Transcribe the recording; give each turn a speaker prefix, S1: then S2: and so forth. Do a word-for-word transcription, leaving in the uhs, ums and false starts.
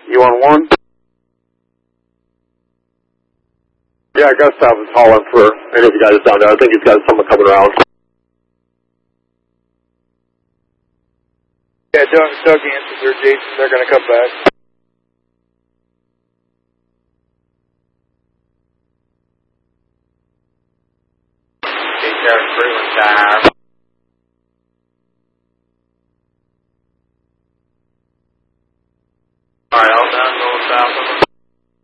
S1: You on one? Yeah, Gustav is calling for any of you guys down there. I think he's got someone coming around.
S2: Yeah, Doug, Doug answers their Jason. They're going to come back.